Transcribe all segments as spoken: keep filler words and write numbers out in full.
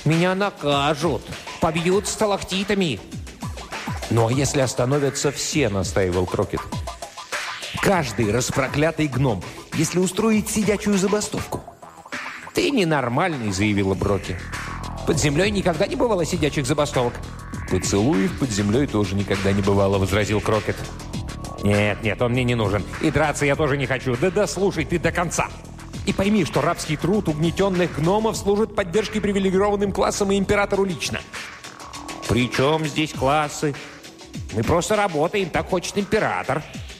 Меня накажут, побьют сталактитами. Ну, а если остановятся все, настаивал Крокет. Каждый распроклятый гном, если устроить сидячую забастовку. Ты ненормальный, заявила Броки. Под землей никогда не бывало сидячих забастовок. Поцелуев под землей тоже никогда не бывало, возразил Крокет. Нет, нет, он мне не нужен. И драться я тоже не хочу. Да-да, слушай ты до конца. И пойми, что рабский труд угнетенных гномов служит поддержкой привилегированным классам и императору лично. При чем здесь классы? Мы просто работаем, так хочет император.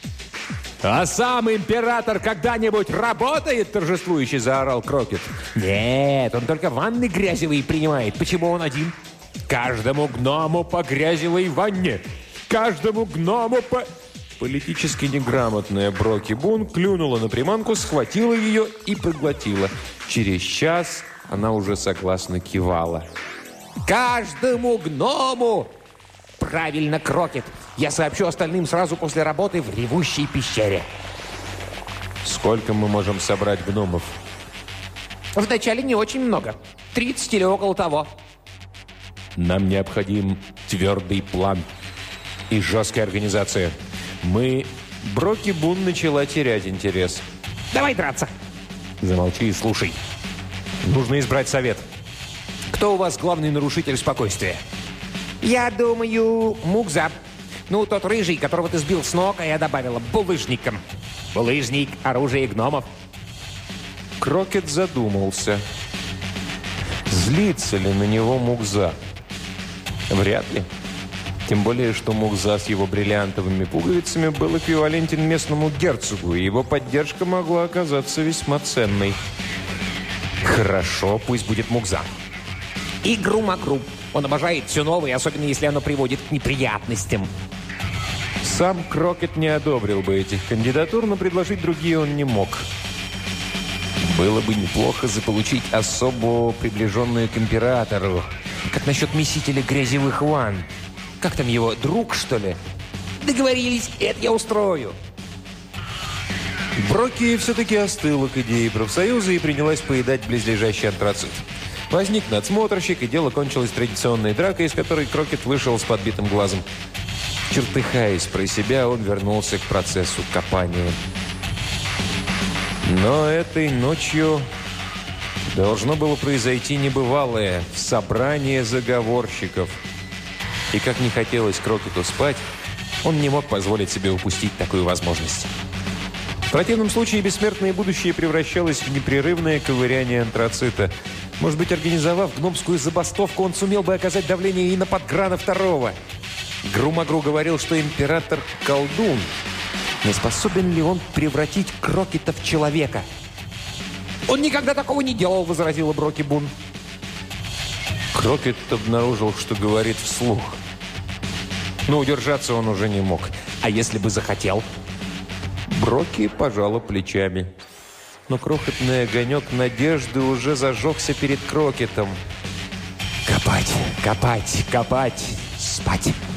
А сам император когда-нибудь работает? Торжествующе заорал Крокет. Нет, он только ванны грязевые принимает. Почему он один? Каждому гному по грязевой ванне. Каждому гному по... Политически неграмотная Броки Бун клюнула на приманку, схватила ее и проглотила. Через час она уже согласно кивала. «Каждому гному!» «Правильно, Крокет! Я сообщу остальным сразу после работы в ревущей пещере». «Сколько мы можем собрать гномов?» «Вначале не очень много. тридцать или около того». «Нам необходим твердый план и жесткая организация. Мы...» Броки Бун начала терять интерес. «Давай драться!» «Замолчи и слушай. Нужно избрать совет. Кто у вас главный нарушитель спокойствия?» «Я думаю, Мугза. Ну, тот рыжий, которого ты сбил с ног, а я добавила булыжником. Булыжник – оружие гномов». Крокет задумался. Злится ли на него Мугза? Вряд ли. Тем более, что Мугза с его бриллиантовыми пуговицами был эквивалентен местному герцогу, и его поддержка могла оказаться весьма ценной. Хорошо, пусть будет Мугза. Игру-макру. Он обожает все новое, особенно если оно приводит к неприятностям. Сам Крокет не одобрил бы этих кандидатур, но предложить другие он не мог. Было бы неплохо заполучить особо приближенную к императору. Как насчет месителя грязевых ванн? Как там его, друг, что ли? Договорились, это я устрою. Броки все-таки остыла к идее профсоюза и принялась поедать близлежащий антрацит. Возник надсмотрщик, и дело кончилось традиционной дракой, из которой Крокет вышел с подбитым глазом. Чертыхаясь про себя, он вернулся к процессу копания. Но этой ночью должно было произойти небывалое – собрание заговорщиков. И как не хотелось Крокету спать, он не мог позволить себе упустить такую возможность. В противном случае бессмертное будущее превращалось в непрерывное ковыряние антрацита. Может быть, организовав гномскую забастовку, он сумел бы оказать давление и на Подграна второго. Грумагру говорил, что император – колдун. Не способен ли он превратить Крокета в человека? «Он никогда такого не делал», – возразила Броки Бун. Крокет обнаружил, что говорит вслух. Но удержаться он уже не мог. А если бы захотел? Броки пожала плечами. Но крохотный огонек надежды уже зажегся перед Крокетом. Копать, копать, копать, спать.